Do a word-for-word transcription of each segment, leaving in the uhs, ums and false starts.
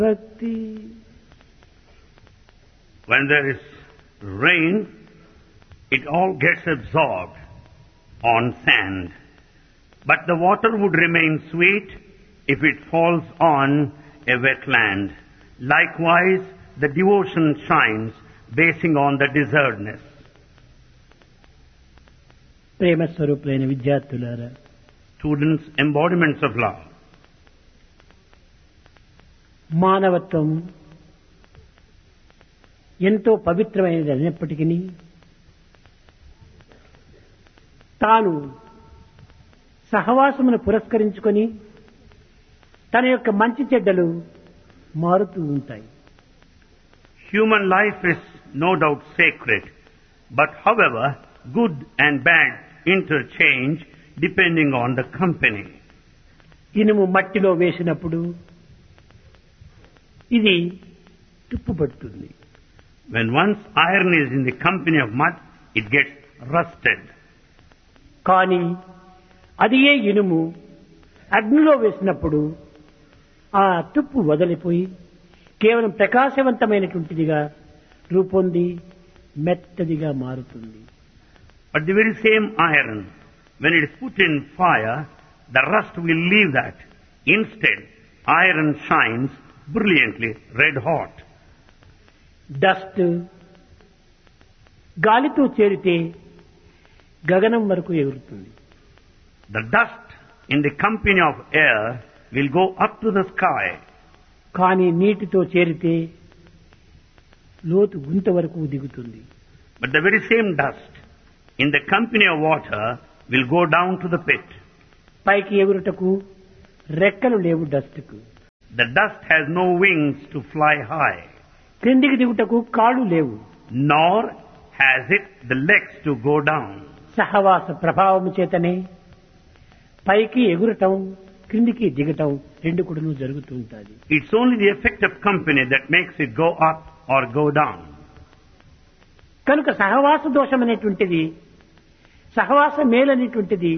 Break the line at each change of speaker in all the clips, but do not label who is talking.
Bhakti.
When there is rain, it all gets absorbed on sand. But the water would remain sweet if it falls on a wetland. Likewise, the devotion shines basing on the desertness.
ప్రేమ స్వరూపులైన విద్యార్థులారా,
Students, embodiments of love.
మానవత్వం ఎంతో పవిత్రమైనది అయినప్పటికీ తాను సహవాసమును పురస్కరించుకొని తన యొక్క మంచి చెడ్డలు మారుతూ ఉంటాయి.
Human life is no doubt sacred, but however, good and bad interchange depending on the company.
ఇనుము మట్టిలో వేసినప్పుడు ఇది తుప్పుపడుతుంది.
When once iron is in the company of mud, it gets rusted.
కానీ అది ఏ ఇనుము అగ్నిలో వేసినప్పుడు ఆ తుప్పు వదిలిపోయి కేవలం ప్రకాశవంతమైనటువంటిదిగా రూపొంది మెత్తదిగా మారుతుంది.
But the very same iron, when it is put in fire, the rust will leave that. Instead, iron shines brilliantly red hot.
Dust గాలితో చేరితే గగనం వరకు ఎగురుతుంది.
The dust in the company of air will go up to the sky.
కానీ నీటితో చేరితే లోతు గుంత వరకు దిగుతుంది.
But the very same dust in the company of water will go down to the pit.
పైకి ఎగురుటకు రెక్కలు లేవు డస్ట్కు.
The dust has no wings to fly high,
క్రిందికి దిగుటకు కాళ్ళు లేవు.
nor has it the legs to go down.
సహవాస ప్రభావము చేతనే పైకి ఎగురటం క్రిందికి దిగటం రెండు కూడాను జరుగుతూ ఉంటుంది.
It's only the effect of company that makes it go up or go down.
కనుక సహవాస దోషం అనేటువంటిది, సహవాస మేలు అనేటువంటిది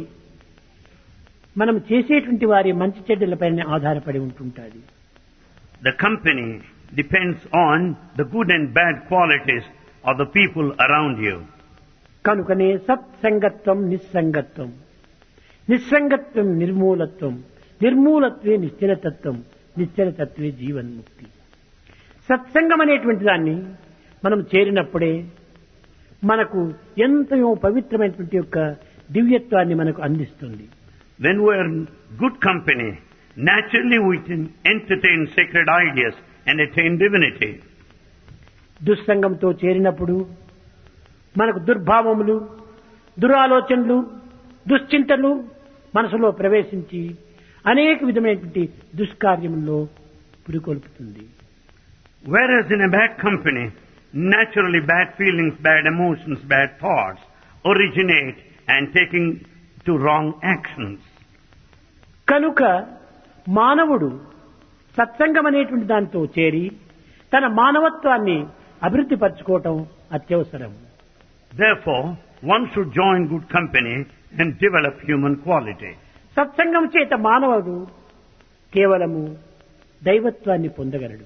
మనం చేసేటువంటి వారి మంచి చెడ్డలపైన ఆధారపడి ఉంటుంటుంది.
The company depends on the good and bad qualities of the people around you.
కనుకనే సత్సంగత్వం నిస్సంగత్వం, నిస్సంగత్వం నిర్మూలత్వం, నిర్మూలత్వే నిశ్చలతత్వం, నిశ్చలతత్వే జీవన్ముక్తి. సత్సంగం అనేటువంటి దాన్ని మనం చేరినప్పుడే మనకు ఎంతో పవిత్రమైనటువంటి యొక్క దివ్యత్వాన్ని మనకు అందిస్తుంది.
When we are in good company, naturally we can entertain sacred ideas and attain divinity.
దుస్సంగంతో చేరినప్పుడు మనకు దుర్భావములు, దురాలోచనలు, దుశ్చింతలు మనసులో ప్రవేశించి అనేక విధమైనటువంటి దుష్కార్యముల్లో పురికొల్పుతుంది.
Whereas in a bad company, naturally bad feelings, bad emotions, bad thoughts originate and taking to wrong actions.
కనుక మానవుడు సత్సంగం అనేటువంటి దాంతో చేరి తన మానవత్వాన్ని అభివృద్ధి పరచుకోవటం అత్యవసరం.
Therefore, one should join good company and develop human quality.
సత్సంగం చేత మానవుడు కేవలము దైవత్వాన్ని పొందగలడు.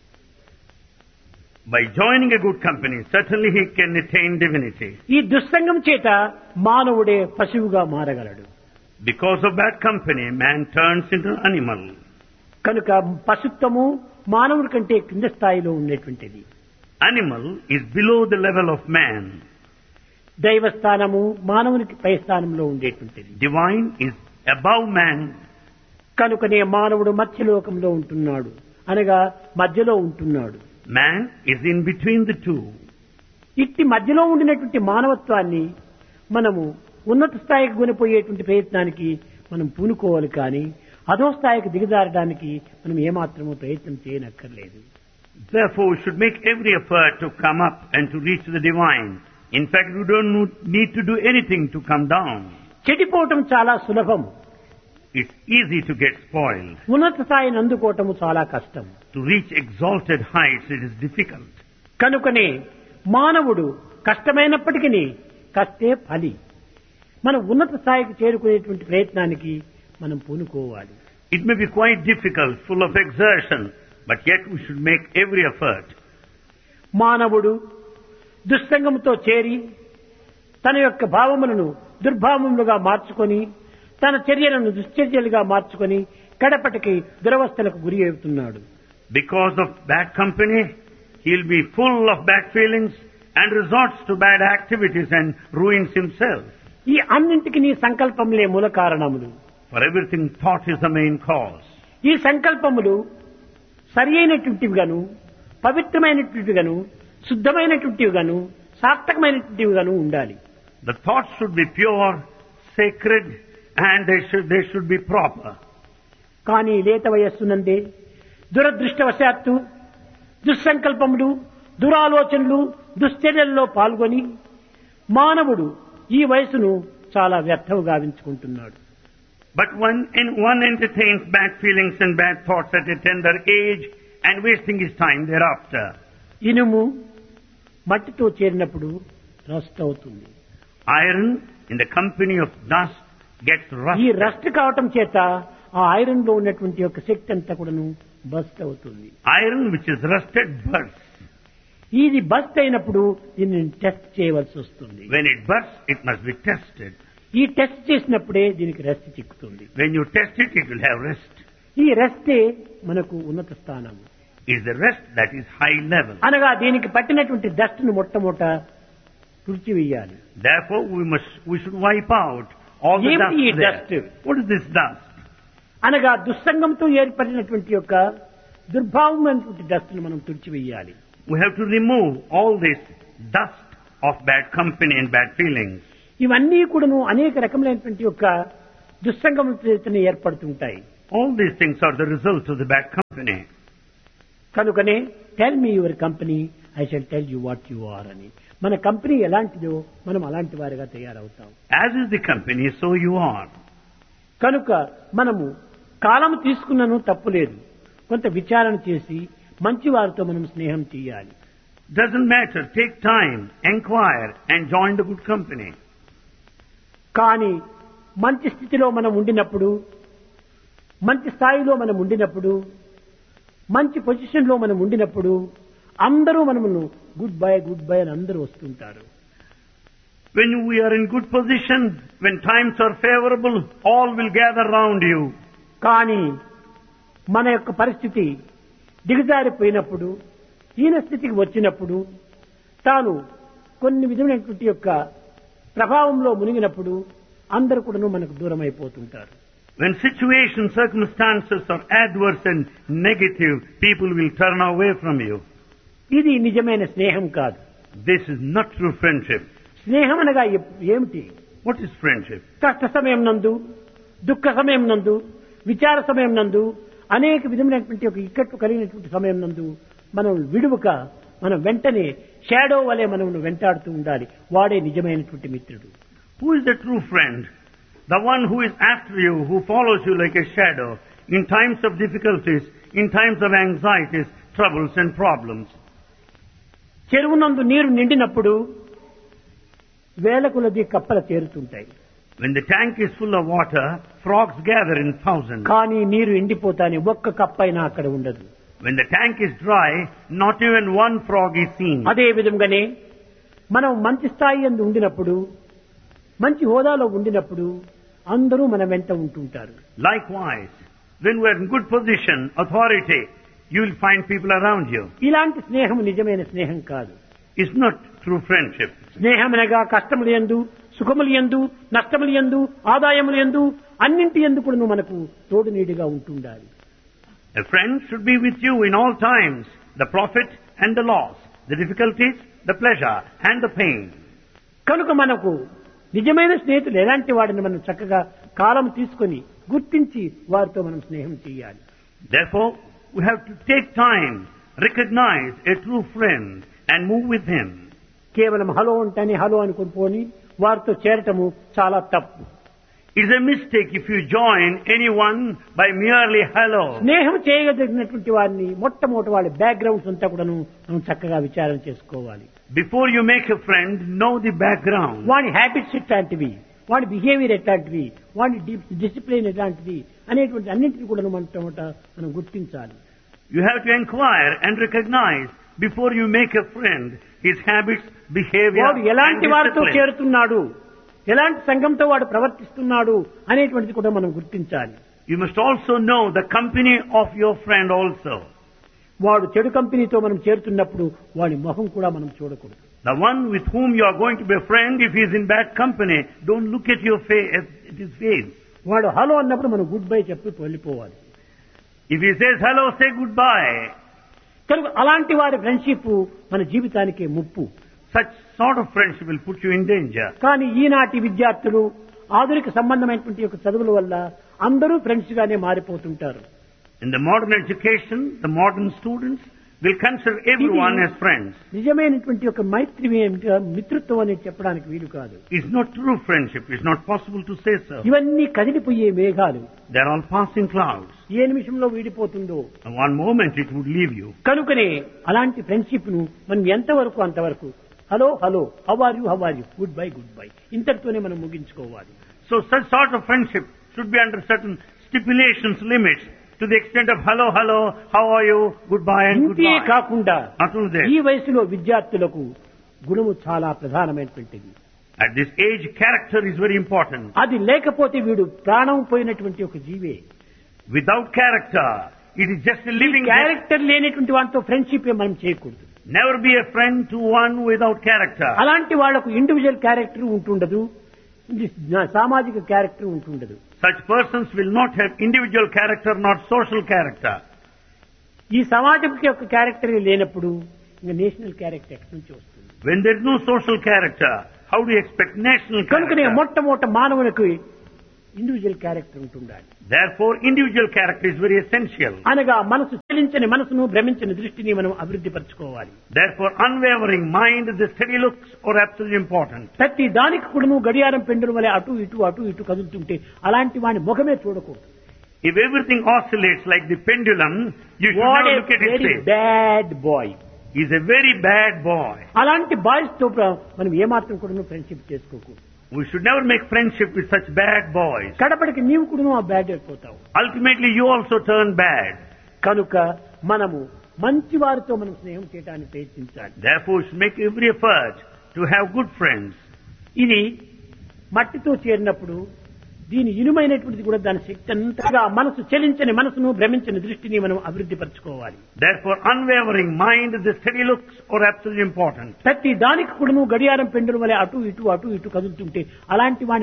By joining a good company, certainly he can attain divinity.
ఈ దుస్సంగం చేత మానవుడే పశువుగా మారగలడు.
Because of bad company, man turns into an animal.
కనుక పశుత్వము మానవుడి కంటే కింద స్థాయిలో ఉండేటువంటిది.
Animal is below the level of man.
దైవ స్థానము మానవునికి పై స్థానంలో ఉండేటువంటిది.
Divine is above man.
కనుకనే మానవుడు మధ్యలోకంలో ఉంటున్నాడు, అనగా మధ్యలో ఉంటున్నాడు.
Man is in between the two.
ఇట్టి మధ్యలో ఉండినటువంటి మానవత్వాన్ని మనము ఉన్నత స్థాయికి కొనిపోయేటువంటి ప్రయత్నానికి మనం పూనుకోవాలి, కానీ అధో స్థాయికి దిగజారడానికి మనం ఏమాత్రమూ ప్రయత్నం చేయనక్కర్లేదు.
Therefore, we should make every effort to come up and to reach the divine. In fact, we don't need to do anything to come down.
చెడిపోవటం చాలా సులభం.
It's easy to get spoiled.
ఉన్నత స్థాయిని అందుకోవటము చాలా కష్టం.
To reach exalted heights, it is difficult.
కనుకనే మానవుడు కష్టమైనప్పటికీ కష్టే ఫలి. మనం ఉన్నత స్థాయికి చేరుకునేటువంటి ప్రయత్నానికి మనం పూనుకోవాలి.
It may be quite difficult, full of exertion, but yet we should make every effort.
మానవుడు దుస్సంగంతో చేరి తన యొక్క భావములను దుర్భావములుగా మార్చుకొని తన చర్యలను దుశ్చర్యలుగా మార్చుకొని కడపటికి దురవస్థలకు గురి అవుతున్నాడు.
Because of bad company, he'll be full of bad feelings and resorts to bad activities and ruins himself.
ఈ అన్నింటికి నీ సంకల్పములే మూల కారణములు.
For everything, thought is the main cause.
ఈ సంకల్పములు సరి అయినటువంటివిగాను, పవిత్రమైనటువంటివిగాను, శుద్ధమైనటువంటివిగాను, సార్థకమైనటువంటివిగాను ఉండాలి.
The thoughts should be pure, sacred, and they should, they should be proper.
కానీ లేత వయస్సునందే దురదృష్టవశాత్తు దుస్సంకల్పములు, దురాలోచనలు, దుశ్చర్యల్లో పాల్గొని మానవుడు ఈ వయసును చాలా వ్యర్థంగా గావించుకుంటున్నాడు.
But when in one entertains bad feelings and bad thoughts at a tender age and wasting his time thereafter.
ఇనుము మట్టితో చేరినప్పుడు రస్ట్ అవుతుంది.
Iron in the company of dust gets
ఈ
rusted.
రస్ట్ కావటం చేత ఆ ఐరన్ లో ఉన్నటువంటి యొక్క శక్తి అంతా కూడాను బస్ట్ అవుతుంది.
Iron which is rusted bursts.
ఇది బస్ట్ అయినప్పుడు దీన్ని టెస్ట్ చేయవలసి వస్తుంది.
When it bursts, it must be tested.
ఈ టెస్ట్ చేసినప్పుడే దీనికి rest చిక్కుతుంది.
When you test it, it will have rest.
ఈ రెస్టే మనకు ఉన్నత స్థానం.
Is the rest that is high level.
అనగా దీనికి పట్టినటువంటి డస్ట్ ను మొట్టమొదట తుడిచివేయాలి.
Therefore, we must we should wipe out all the
ఏమిటి ఈ
dust there.
dust?
What is this dust?
అనగా దుస్సంగంతో ఏర్పడినటువంటి యొక్క దుర్భావమైనటువంటి డస్ట్ ను మనం తుడిచివేయాలి.
We have to remove all this dust of bad company and bad feelings.
ఇవన్నీ కూడాను అనేక రకములైనటువంటి యొక్క దుస్సంగములతో ఏర్పడుతుంటాయి.
All these things are the result of the bad company.
కనుకనే tell me your company, I shall tell you what you are అని. మన company ఎలాంటిదో మనం అలాంటి వారిగా తయారవుతాం.
As is the company, so you are.
కనుక మనము కాలం తీసుకున్నను తప్పులేదు. కొంత విచారణ చేసి మంచి వారితో మనం స్నేహం చేయాలి.
Doesn't matter. Take time, enquire, and join the good company.
కానీ మంచి స్థితిలో మనం ఉండినప్పుడు, మంచి స్థాయిలో మనం ఉండినప్పుడు, మంచి పొజిషన్ లో మనం ఉండినప్పుడు అందరూ మనమును గుడ్ బై గుడ్ బై అని అందరూ వస్తుంటారు.
When we are in good position, when times are favorable, all will gather round you.
కానీ మన యొక్క పరిస్థితి దిగజారిపోయినప్పుడు, హీన స్థితికి వచ్చినప్పుడు, తాను కొన్ని విధమైనటువంటి యొక్క ప్రభావంలో మునిగినప్పుడు అందరూ కూడాను మనకు దూరం అయిపోతుంటారు.
When situation, circumstances are adverse and negative, people will turn away from you.
ఇది నిజమైన స్నేహం కాదు.
This is not true friendship.
స్నేహం అనగా ఎప్- ఏమిటి?
What is friendship?
కష్ట సమయం నందు, దుఃఖ సమయం నందు, విచార సమయం నందు, అనేక విధమైనటువంటి ఒక ఇక్కట్లు కలిగినటువంటి సమయం నందు మనం విడువక మనం వెంటనే షాడో వలె మనం వెంటాడుతూ ఉండాలి. వాడే నిజమైనటువంటి మిత్రుడు.
Who is the true friend? The one who is after you, who follows you like a shadow in times of difficulties, in times of anxieties, troubles and problems.
చెరువు నందు నీరు నిండినప్పుడు వేల కొలది కప్పలు చేరుతుంటాయి.
When the tank is full of water, frogs gather in thousands.
కానీ నీరు ఎండిపోతానే ఒక్క కప్పైనా అక్కడ ఉండదు.
When the tank is dry, not even one frog is seen.
అదే విధంగానే మనం మంచి స్థాయి యందు ఉండినప్పుడు, మంచి హోదాలో ఉండినప్పుడు అందరూ మన వెంట ఉంటుంటారు.
Likewise, when we are in good position, authority, you will find people around you.
ఇలాంటి స్నేహం నిజమైన స్నేహం కాదు.
It's not true friendship.
స్నేహమనగా కష్టములు యందు, సుఖములు యందు, నష్టములు యందు, ఆదాయములు యందు అన్నింటి యందు కూడా మనకు తోడు నీడిగా ఉంటుండాలి.
A friend should be with you in all times, the profit and the loss, the difficulties, the pleasure and the pain.
కనుక మనకు నిజమైన స్నేహితులు ఎలాంటి వాడిని మనం చక్కగా కాలం తీసుకొని గుర్తించి వారితో మనం స్నేహం చేయాలి.
Therefore, we have to take time, recognize a true friend and move with him.
కేవలం హలో అంటేనే హలో అనుకుని పోని వారితో చేరటము చాలా తప్పు.
It's a mistake if you join anyone by merely hello.
స్నేహం చేయగలిగినటువంటి వారిని మొట్టమొదటి వాళ్ళ బ్యాక్గ్రౌండ్స్ అంతా కూడాను మనం చక్కగా విచారణ చేసుకోవాలి.
Before you make a friend, know the background.
వాడి హ్యాబిట్స్ ఎట్లాంటివి, వాడి బిహేవియర్ ఎట్లాంటివి, వాడి డిసిప్లిన్ ఎట్లాంటిది అనేటువంటి అన్నింటినీ కూడా మనం మొట్టమొదట మనం గుర్తించాలి.
You have to inquire and recognize before you make a friend his habits, behavior,
వాడు
and
ఎలాంటి వారితో
discipline.
చేరుతున్నాడు, ఎలాంటి సంఘంతో వాడు ప్రవర్తిస్తున్నాడు అనేటువంటిది కూడా మనం గుర్తించాలి.
You must also know the company of your friend also.
వాడు చెడు కంపెనీతో మనం చేరుతున్నప్పుడు వాడి ముఖం కూడా మనం చూడకూడదు.
The one with whom you are going to be a friend, if he is in bad company, don't look at your face, at his face.
వాడు హలో అన్నప్పుడు మనం గుడ్ బై చెప్పి వెళ్ళిపోవాలి.
If he says hello, say goodbye.
కనుక అలాంటి వారి friendship మన జీవితానికి ముప్పు.
Such sort of friendship will put you in danger.
కానీ ఈనాటి విద్యార్థులు ఆధునిక సంబంధమైనటువంటి యొక్క చదువుల వల్ల అందరూ ఫ్రెండ్స్ గానే మారిపోతుంటారు.
In the modern education, the modern students will consider everyone as friends.
నిజమైనటువంటి ఒక మైత్రి మిత్రత్వం అనేది చెప్పడానికి వీలు కాదు.
It's not true friendship. It's not possible to say so.
ఇవన్నీ కదిలిపోయే మేఘాలు.
They're all passing clouds.
ఏ నిమిషంలో వీడిపోతుందో.
In one moment it would leave you.
కనుకనే అలాంటి ఫ్రెండ్షిప్ ను మనం ఎంతవరకు అంతవరకు hello hello how are you how are you good bye good bye ఇంతటితోనే మనం ముగించుకోవాలి.
So such sort of friendship should be under certain stipulations, limits, to the extent of hello, hello, how are you, goodbye and
ఇంతే
goodbye.
కాకుండా
Not only that,
ఈ వయసులో విద్యార్థులకు గుణము చాలా ప్రధానమైనటువంటిది.
at this age, character is very important.
అది లేకపోతే వీడు ప్రాణం పోయినటువంటి ఒక జీవే.
Without character, it is just a living death.
Character లేనటువంటి వాటితో ఫ్రెండ్షిప్ మనం చేయకూడదు.
Never be a friend to one without character.
అలాంటి వాళ్లకు ఇండివిజువల్ క్యారెక్టర్ ఉంటుండదు, సామాజిక character ఉంటుండదు.
Such persons will not have individual character, not social character.
ఈ సమాజం యొక్క క్యారెక్టర్ లేనప్పుడు ఇంకా నేషనల్ క్యారెక్టర్ ఎక్కడి నుంచి వస్తుంది?
When there is no social character, how do you expect national
కనుకనే
character?
మొట్టమొదట మానవునికి ఇండివిజువల్ క్యారెక్టర్ ఉంటుండాలి.
Therefore, individual character is very essential.
అనగా మనసు చలించని మనసును భ్రమించని దృష్టిని మనం అభివృద్ధి పరచుకోవాలి.
Therefore, unwavering mind, the steady looks are absolutely important.
ప్రతి దానికి కూడా గడియారం పెండుల వలె అటు ఇటు అటు ఇటు కదులుతుంటే అలాంటి వాడి ముఖమే చూడకూడదు.
If everything oscillates like the pendulum, you should
what
never
A
look at his
very
face.
Bad boy.
He's a very bad boy.
అలాంటి బాయ్స్ తో ప్ర- మనం ఏమాత్రం కూడా ఫ్రెండ్షిప్ చేసుకోకూడదు.
We should never make friendship with such bad boys.
కడపడికి నీవు కూడా ఆ బ్యాడ్ అయిపోతావు.
Ultimately, you also turn bad.
కనుక మనము మంచి వారితో మనం స్నేహం చేయడానికి ప్రయత్నించాలి.
Therefore, we should make every effort to have good friends.
ఇది మట్టితో చేరినప్పుడు దీని ఇనుమైనటువంటిది కూడా దాని శక్తి అంతగా మనసు చలించని మనసును భ్రమించని దృష్టిని మనం అభివృద్ధి పరచుకోవాలి.
Therefore, unwavering mind, the steady looks are absolutely important.
ప్రతి దానికి కూడా గడియారం పెండుల వలె అటు ఇటు అటు ఇటు కదులుతుంటే అలాంటి వాడి